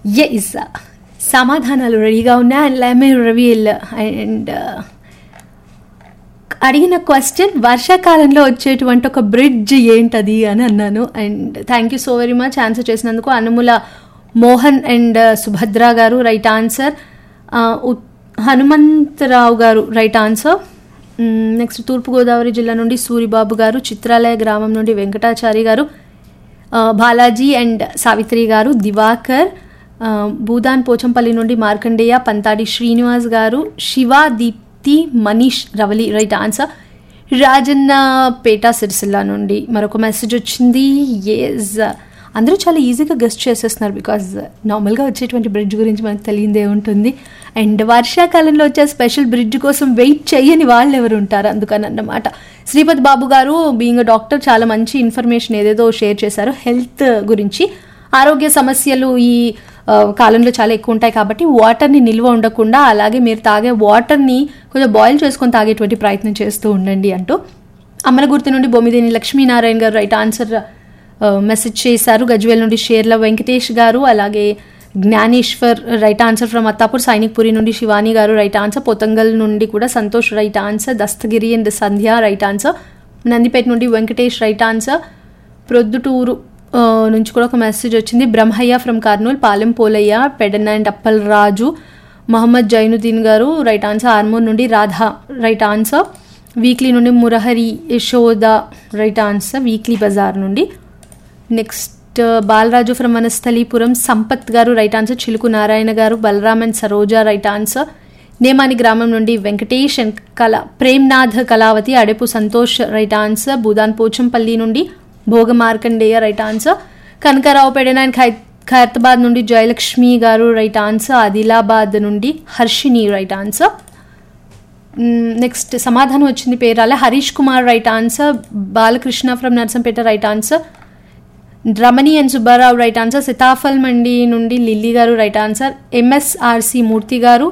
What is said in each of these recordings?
Yes, సమాధానాలు రెడీగా ఉన్నాయి. And let me reveal. And అడిగిన క్వశ్చన్ వర్షాకాలంలో వచ్చేటువంటి ఒక బ్రిడ్జ్ ఏంటది అని అన్నాను. And thank you so very much answer చేసినందుకు. అనుముల మోహన్ అండ్ సుభద్ర గారు రైట్ ఆన్సర్. హనుమంతరావు గారు రైట్ ఆన్సర్. నెక్స్ట్ తూర్పుగోదావరి జిల్లా నుండి సూరిబాబు గారు, చిత్రాలయ గ్రామం నుండి వెంకటాచారి గారు, బాలాజీ అండ్ సావిత్రి గారు, దివాకర్, భూదాన్ పోచంపల్లి నుండి మార్కండేయ, పంతాడి శ్రీనివాస్ గారు, శివ, దీప్తి, మనీష్, రవలి రైట్ ఆన్సర్. రాజన్న పేట సిరిసిల్ల నుండి మరొక మెసేజ్ వచ్చింది. ఎస్, అందరూ చాలా ఈజీగా గెస్ట్ చేసేస్తున్నారు. బికాజ్ నార్మల్గా వచ్చేటువంటి బ్రిడ్జ్ గురించి మనకు తెలియదే ఉంటుంది. అండ్ వర్షాకాలంలో వచ్చే స్పెషల్ బ్రిడ్జ్ కోసం వెయిట్ చేయని వాళ్ళు ఎవరు ఉంటారు, అందుకని అన్నమాట. శ్రీపతి బాబు గారు బీయింగ్ డాక్టర్ చాలా మంచి ఇన్ఫర్మేషన్ ఏదేదో షేర్ చేశారు హెల్త్ గురించి. ఆరోగ్య సమస్యలు ఈ కాలంలో చాలా ఎక్కువ ఉంటాయి కాబట్టి వాటర్ని నిల్వ ఉండకుండా, అలాగే మీరు తాగే వాటర్ని కొంచెం బాయిల్ చేసుకొని తాగేటువంటి ప్రయత్నం చేస్తూ ఉండండి అంటూ అమరగుర్తి నుండి బొమ్మిదేని లక్ష్మీనారాయణ గారు రైట్ ఆన్సర్ మెసేజ్ చేశారు. గజ్వేల్ నుండి షేర్ల వెంకటేష్ గారు, అలాగే Gnaneshwar right answer from Attapur. Sainikpuri నుండి శివాని గారు రైట్ ఆన్సర్. పొతంగల్ నుండి కూడా Santosh right answer. Dastagiri and Sandhya right answer. Nandipet నుండి వెంకటేష్ రైట్ ఆన్సర్. ప్రొద్దుటూరు నుంచి కూడా ఒక మెసేజ్ వచ్చింది. బ్రహ్మయ్య ఫ్రమ్ కర్నూలు, పాలెం పోలయ్య, పెడన అండ్ అప్పల్ రాజు, మహమ్మద్ జైనుద్దీన్ గారు రైట్ ఆన్సర్. ఆర్మూర్ నుండి రాధా రైట్ ఆన్సర్. వీక్లీ నుండి Murahari Yashoda right answer, weekly Bazar నుండి. నెక్స్ట్ బాలరాజు ఫ్రమ్ వనస్థలీపురం, సంపత్ గారు రైట్ ఆన్సర్. చిలుకు నారాయణ గారు, Balram and Saroja right answer. Nemani గ్రామం నుండి Venkatesh and Premnath Kalavathi, Adepu Santosh right answer. Bhoodan Pochampally నుండి భోగ Markandeya right answer. Kanakarao Pedana and Khairatabad నుండి జయలక్ష్మి గారు రైట్ ఆన్సర్. ఆదిలాబాద్ నుండి హర్షిని రైట్ ఆన్సర్. నెక్స్ట్ సమాధానం వచ్చింది Perala Harish Kumar right answer. Balakrishna from Narsampet right answer. Ramani and Subbarao right answer. Sitaphal మండి నుండి లిల్లీ గారు రైట్ ఆన్సర్. ఎంఎస్ఆర్సి మూర్తి గారు,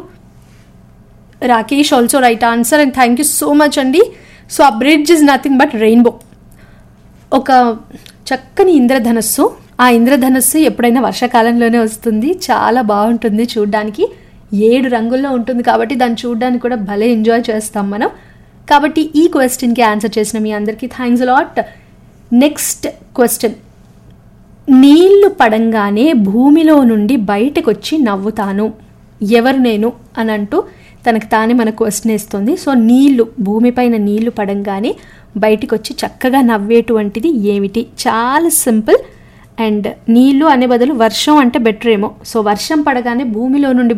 Rakesh also right answer. And thank you so much అండి. సో ఆ bridge is nothing but rainbow, ఒక చక్కని ఇంద్రధనస్సు. ఆ ఇంద్రధనస్సు ఎప్పుడైనా వర్షాకాలంలోనే వస్తుంది. చాలా బాగుంటుంది చూడడానికి. 7 రంగుల్లో ఉంటుంది కాబట్టి దాన్ని చూడడానికి కూడా భలే ఎంజాయ్ చేస్తాం మనం. కాబట్టి ఈ క్వశ్చన్కి ఆన్సర్ చేసిన మీ అందరికీ థ్యాంక్స్ అలాట్. Next question. నీళ్లు పడంగానే భూమిలో నుండి బయటకు వచ్చి నవ్వుతాను, ఎవరు నేను అని అంటూ తనకు తానే మన క్వశ్చన్ వేస్తుంది. సో నీళ్లు, భూమిపైన నీళ్లు పడంగానే బయటికి వచ్చి చక్కగా నవ్వేటువంటిది ఏమిటి? చాలా సింపుల్. అండ్ నీళ్లు అనే బదులు వర్షం అంటే బెటర్ ఏమో. సో వర్షం పడగానే భూమిలో నుండి